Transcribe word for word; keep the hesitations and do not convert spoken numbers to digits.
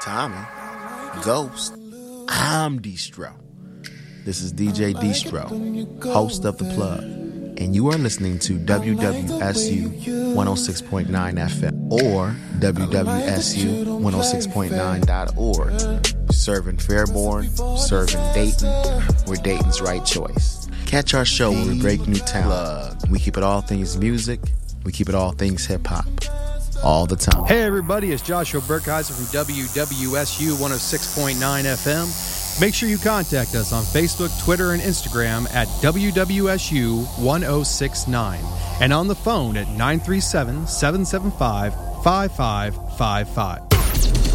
Tommy, Ghost, I'm Destro. This is D J Destro, host of The Plug, and you are listening to W W S U one oh six point nine F M or W W S U one oh six point nine dot org. Serving Fairborn, serving Dayton, we're Dayton's right choice. Catch our show where we break new talent. We keep it all things music, we keep it all things hip-hop. All the time. Hey everybody, it's Joshua Burkheiser from W W S U one oh six point nine F M. Make sure you contact us on Facebook, Twitter, and Instagram at W W S U one oh six nine and on the phone at nine three seven, seven seven five, five five five five.